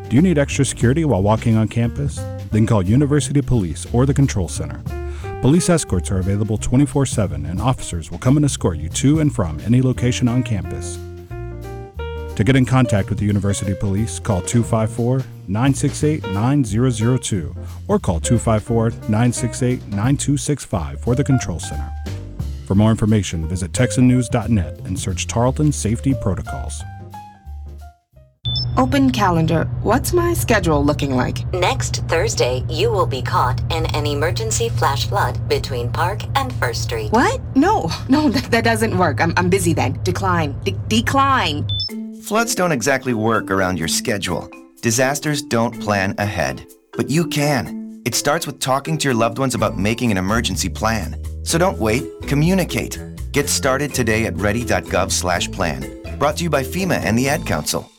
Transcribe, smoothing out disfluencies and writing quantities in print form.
Do you need extra security while walking on campus? Then call University Police or the Control Center. Police escorts are available 24/7, and officers will come and escort you to and from any location on campus. To get in contact with the University Police, call 254-968-9002 or call 254-968-9265 for the Control Center. For more information, visit texannews.net and search Tarleton Safety Protocols. Open calendar. What's my schedule looking like? Next Thursday, you will be caught in an emergency flash flood between Park and First Street. What? No, that doesn't work. I'm busy then. Decline. Decline. Floods don't exactly work around your schedule. Disasters don't plan ahead. But you can. It starts with talking to your loved ones about making an emergency plan. So don't wait. Communicate. Get started today at ready.gov/plan. Brought to you by FEMA and the Ad Council.